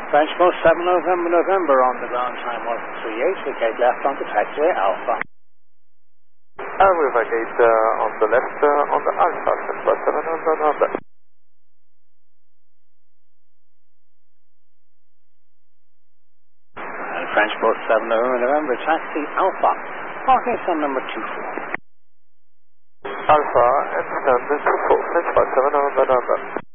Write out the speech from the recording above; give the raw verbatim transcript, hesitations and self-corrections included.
French Boat seven November, November on the ground time one three eight, we gate left on the taxiway Alpha. And we have a gate uh, on the left uh, on the Alpha, French Boat seven November. And French Boat seven November, November, taxi Alpha, parking stand number two four. Alpha and stand two four, French Boat seven November, November.